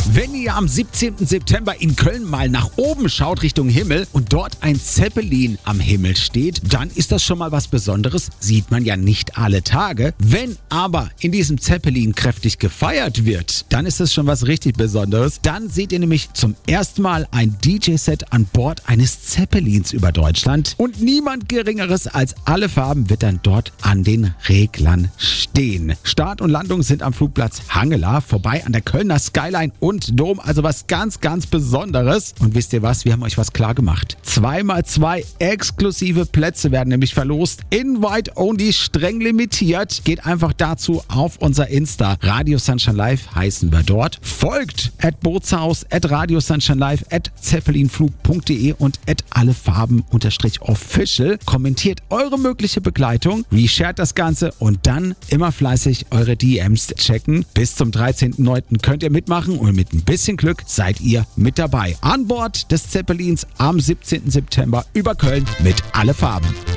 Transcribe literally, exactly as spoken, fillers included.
Wenn ihr am siebzehnten September in Köln mal nach oben schaut Richtung Himmel und dort ein Zeppelin am Himmel steht, dann ist das schon mal was Besonderes. Sieht man ja nicht alle Tage. Wenn aber in diesem Zeppelin kräftig gefeiert wird, dann ist das schon was richtig Besonderes. Dann seht ihr nämlich zum ersten Mal ein D J-Set an Bord eines Zeppelins über Deutschland. Und niemand Geringeres als Alle Farben wird dann dort an den Reglern stehen. Start und Landung sind am Flugplatz Hangela, vorbei an der Kölner Skyline und Dom. Also was ganz, ganz Besonderes. Und wisst ihr was? Wir haben euch was klar gemacht. Zwei mal zwei exklusive Plätze werden nämlich verlost. Invite only, streng limitiert. Geht einfach dazu auf unser Insta. Radio Sunshine Live heißen wir dort. Folgt at Bootshaus, at Radio Sunshine Live, at zeppelinflug punkt de und at allefarben unterstrich official. Kommentiert eure mögliche Begleitung, reshared das Ganze und dann immer fleißig eure D Ms checken. Bis zum dreizehnten neunten könnt ihr mitmachen und mit ein bisschen Glück seid ihr mit dabei. An Bord des Zeppelins am siebzehnten September über Köln mit Alle Farben.